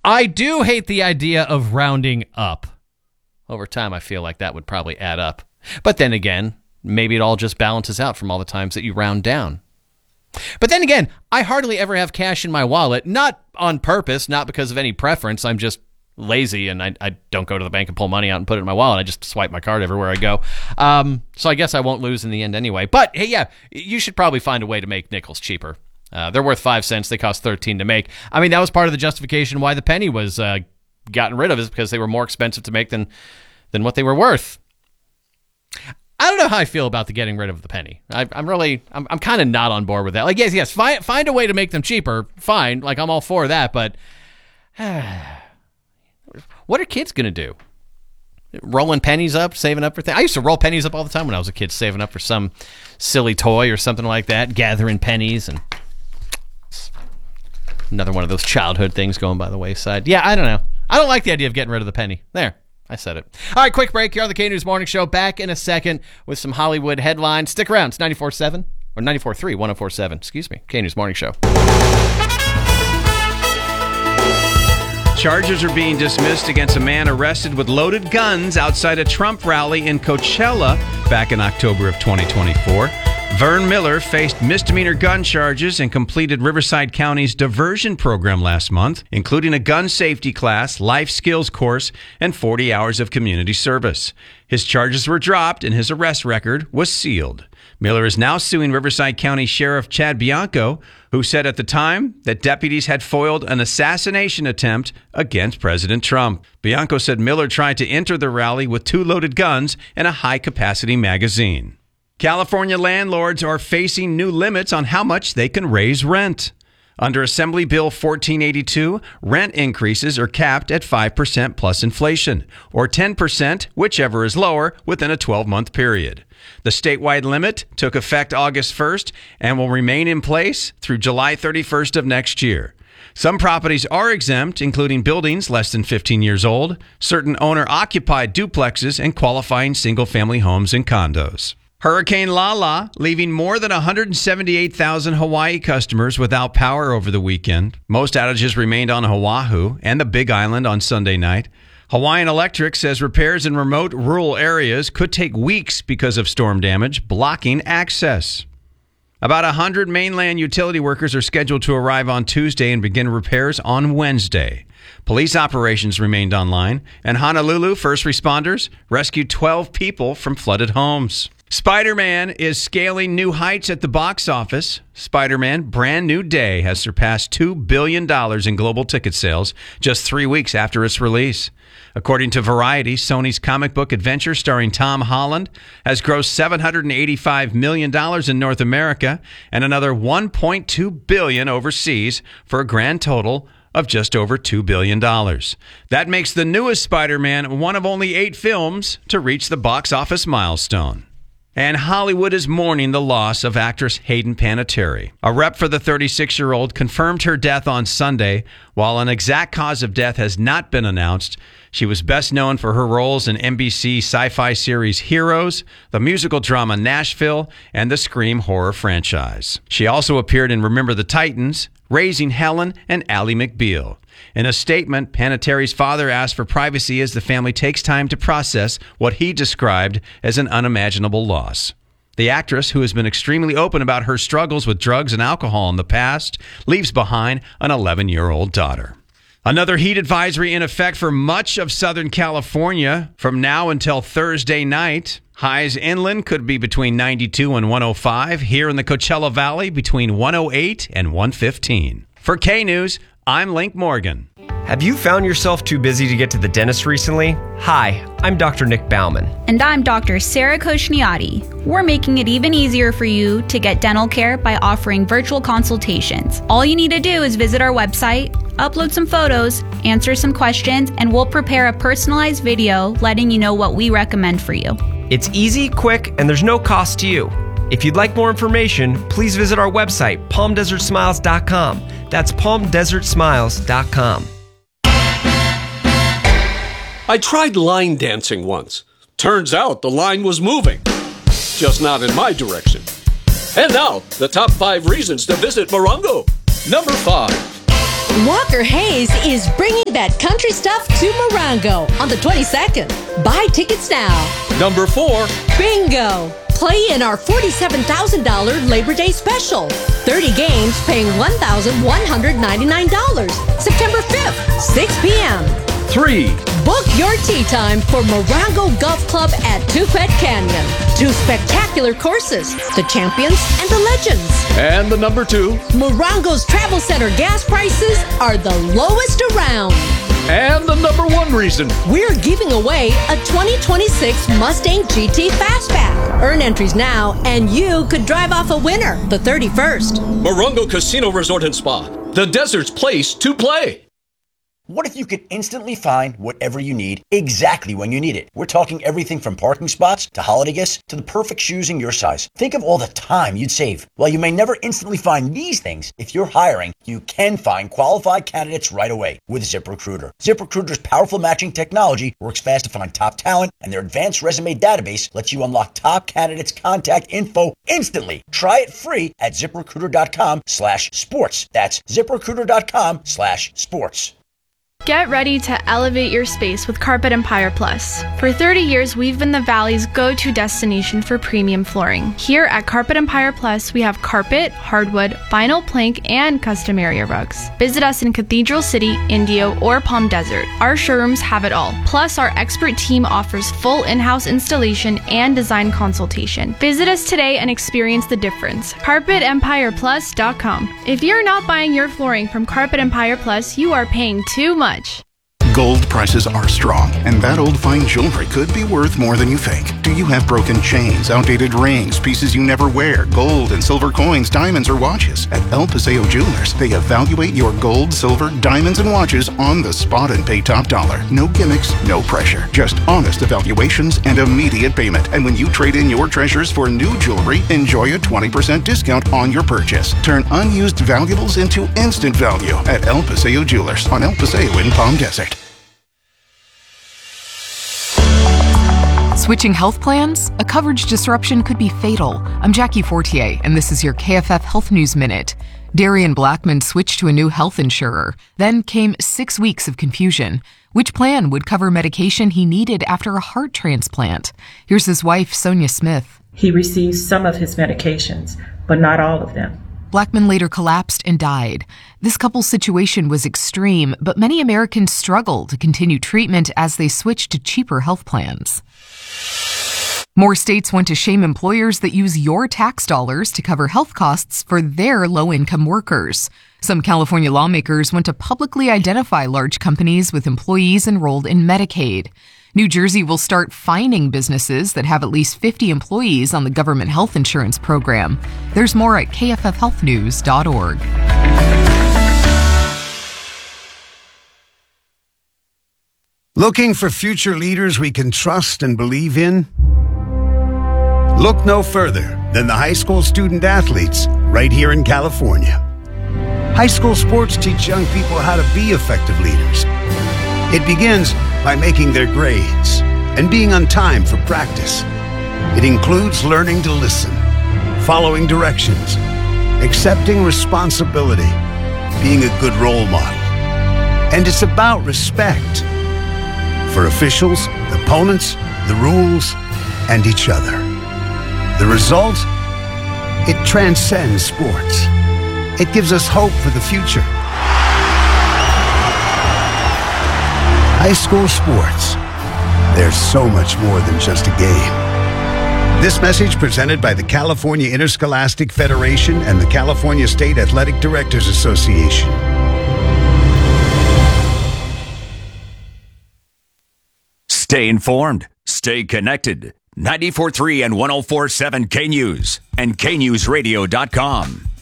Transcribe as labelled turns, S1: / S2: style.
S1: I do hate the idea of rounding up. Over time, I feel like that would probably add up. But then again, maybe it all just balances out from all the times that you round down. But then again, I hardly ever have cash in my wallet, not on purpose, not because of any preference. I'm just lazy and I don't go to the bank and pull money out and put it in my wallet. I just swipe my card everywhere I go. So I guess I won't lose in the end anyway. But hey, yeah, you should probably find a way to make nickels cheaper. They're worth 5 cents. They cost 13 to make. I mean, that was part of the justification why the penny was gotten rid of, is because they were more expensive to make than what they were worth. I don't know how I feel about the getting rid of the penny. I'm kind of not on board with that. Like, yes, find a way to make them cheaper. Fine. Like, I'm all for that. But what are kids going to do? Rolling pennies up, saving up for things. I used to roll pennies up all the time when I was a kid, saving up for some silly toy or something like that, gathering pennies, and another one of those childhood things going by the wayside. Yeah, I don't know. I don't like the idea of getting rid of the penny. There, I said it. All right, quick break here on the K-News Morning Show. Back in a second with some Hollywood headlines. Stick around. It's 94.7 or 94.3, 104.7. Excuse me. K-News Morning Show.
S2: Charges are being dismissed against a man arrested with loaded guns outside a Trump rally in Coachella back in October of 2024. Vern Miller faced misdemeanor gun charges and completed Riverside County's diversion program last month, including a gun safety class, life skills course, and 40 hours of community service. His charges were dropped and his arrest record was sealed. Miller is now suing Riverside County Sheriff Chad Bianco, who said at the time that deputies had foiled an assassination attempt against President Trump. Bianco said Miller tried to enter the rally with 2 loaded guns and a high-capacity magazine. California landlords are facing new limits on how much they can raise rent. Under Assembly Bill 1482, rent increases are capped at 5% plus inflation, or 10%, whichever is lower, within a 12-month period. The statewide limit took effect August 1st and will remain in place through July 31st of next year. Some properties are exempt, including buildings less than 15 years old, certain owner-occupied duplexes, and qualifying single-family homes and condos. Hurricane Lala leaving more than 178,000 Hawaii customers without power over the weekend. Most outages remained on Oahu and the Big Island on Sunday night. Hawaiian Electric says repairs in remote rural areas could take weeks because of storm damage, blocking access. About 100 mainland utility workers are scheduled to arrive on Tuesday and begin repairs on Wednesday. Police operations remained online, and Honolulu first responders rescued 12 people from flooded homes. Spider-Man is scaling new heights at the box office. Spider-Man Brand New Day has surpassed $2 billion in global ticket sales just 3 weeks after its release. According to Variety, Sony's comic book adventure starring Tom Holland has grossed $785 million in North America and another $1.2 billion overseas for a grand total of just over $2 billion. That makes the newest Spider-Man one of only 8 films to reach the box office milestone. And Hollywood is mourning the loss of actress Hayden Panettiere. A rep for the 36-year-old confirmed her death on Sunday. While an exact cause of death has not been announced, she was best known for her roles in NBC sci-fi series Heroes, the musical drama Nashville, and the Scream horror franchise. She also appeared in Remember the Titans, Raising Helen, and Ally McBeal. In a statement, Panettiere's father asked for privacy as the family takes time to process what he described as an unimaginable loss. The actress, who has been extremely open about her struggles with drugs and alcohol in the past, leaves behind an 11-year-old daughter. Another heat advisory in effect for much of Southern California from now until Thursday night. Highs inland could be between 92 and 105. Here in the Coachella Valley, between 108 and 115. For K-News, I'm Link Morgan.
S3: Have you found yourself too busy to get to the dentist recently? Hi, I'm Dr. Nick Bauman.
S4: And I'm Dr. Sarah Koshniati. We're making it even easier for you to get dental care by offering virtual consultations. All you need to do is visit our website, upload some photos, answer some questions, and we'll prepare a personalized video letting you know what we recommend for you.
S3: It's easy, quick, and there's no cost to you. If you'd like more information, please visit our website, palmdesertsmiles.com. That's palmdesertsmiles.com.
S5: I tried line dancing once. Turns out the line was moving, just not in my direction. And now, the top 5 reasons to visit Morongo. Number 5.
S6: Walker Hayes is bringing back at Country Stuff to Morongo on the 22nd. Buy tickets now.
S5: Number 4.
S6: Bingo! Play in our $47,000 Labor Day special. 30 games paying $1,199. September 5th, 6 p.m.
S5: 3.
S6: Book your tee time for Morongo Golf Club at Tupet Canyon. 2 spectacular courses, the Champions and the Legends.
S5: And the number 2.
S6: Morongo's Travel Center gas prices are the lowest around.
S5: And the number 1 reason.
S6: We're giving away a 2026 Mustang GT Fastback. Earn entries now, and you could drive off a winner the 31st.
S5: Morongo Casino Resort and Spa, the desert's place to play.
S7: What if you could instantly find whatever you need exactly when you need it? We're talking everything from parking spots to holiday gifts to the perfect shoes in your size. Think of all the time you'd save. While you may never instantly find these things, if you're hiring, you can find qualified candidates right away with ZipRecruiter. ZipRecruiter's powerful matching technology works fast to find top talent, and their advanced resume database lets you unlock top candidates' contact info instantly. Try it free at ZipRecruiter.com/sports. That's ZipRecruiter.com/sports.
S8: Get ready to elevate your space with Carpet Empire Plus. For 30 years, we've been the Valley's go-to destination for premium flooring. Here at Carpet Empire Plus, we have carpet, hardwood, vinyl plank, and custom area rugs. Visit us in Cathedral City, Indio, or Palm Desert. Our showrooms have it all. Plus, our expert team offers full in-house installation and design consultation. Visit us today and experience the difference. CarpetEmpirePlus.com. If you're not buying your flooring from Carpet Empire Plus, you are paying too much.
S9: Gold prices are strong, and that old fine jewelry could be worth more than you think. Do you have broken chains, outdated rings, pieces you never wear, gold and silver coins, diamonds, or watches? At El Paseo Jewelers, they evaluate your gold, silver, diamonds, and watches on the spot and pay top dollar. No gimmicks, no pressure. Just honest evaluations and immediate payment. And when you trade in your treasures for new jewelry, enjoy a 20% discount on your purchase. Turn unused valuables into instant value at El Paseo Jewelers on El Paseo in Palm Desert.
S10: Switching health plans? A coverage disruption could be fatal. I'm Jackie Fortier, and this is your KFF Health News Minute. Darian Blackman switched to a new health insurer. Then came 6 weeks of confusion. Which plan would cover medication he needed after a heart transplant? Here's his wife, Sonia Smith.
S11: He received some of his medications, but not all of them.
S10: Blackman later collapsed and died. This couple's situation was extreme, but many Americans struggle to continue treatment as they switch to cheaper health plans. More states want to shame employers that use your tax dollars to cover health costs for their low-income workers. Some California lawmakers want to publicly identify large companies with employees enrolled in Medicaid. New Jersey will start fining businesses that have at least 50 employees on the government health insurance program. There's more at kffhealthnews.org.
S12: Looking for future leaders we can trust and believe in? Look no further than the high school student athletes right here in California. High school sports teach young people how to be effective leaders. It begins by making their grades and being on time for practice. It includes learning to listen, following directions, accepting responsibility, being a good role model. And it's about respect for officials, opponents, the rules, and each other. The result? It transcends sports. It gives us hope for the future. High school sports. There's so much more than just a game. This message presented by the California Interscholastic Federation and the California State Athletic Directors Association.
S13: Stay informed. Stay connected. 94.3 and 104.7 K-News and KNewsRadio.com.